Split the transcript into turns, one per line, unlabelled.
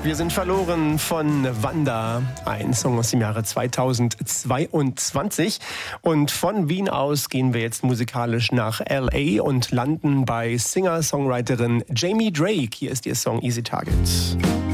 Wir sind verloren von Wanda, ein Song aus dem Jahre 2022. Und von Wien aus gehen wir jetzt musikalisch nach L.A. und landen bei Singer-Songwriterin Jamie Drake. Hier ist ihr Song Easy Target.